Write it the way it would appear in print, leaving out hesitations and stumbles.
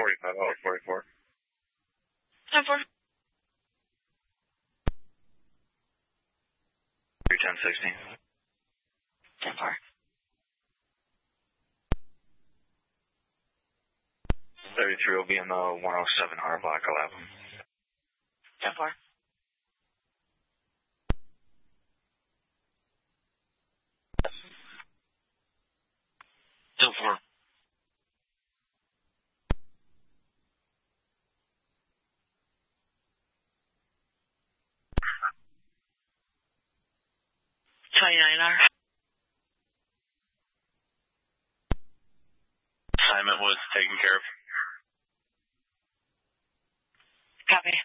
45, 44. 10-4. 310-16. 10-4. 33 will be in the 107 hard block 11. 10-4. 10-4. 29R. Assignment was taken care of. Copy.